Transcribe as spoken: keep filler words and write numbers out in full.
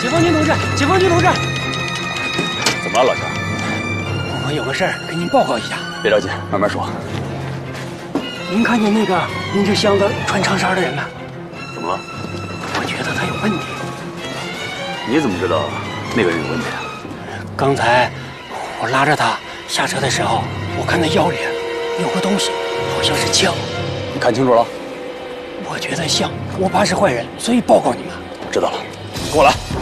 解放军同志，解放军同志， 怎么了，老乡？ 我有个事儿跟您报告一下。 别着急，慢慢说。 您看见那个拎着箱子穿长衫的人没？ 怎么了？ 我觉得他有问题。 你怎么知道那个人有问题啊？ 刚才我拉着他下车的时候，我看他腰里有个东西，好像是枪。 你看清楚了？ 我觉得像，我怕是坏人，所以报告你们。 我知道了，跟我来。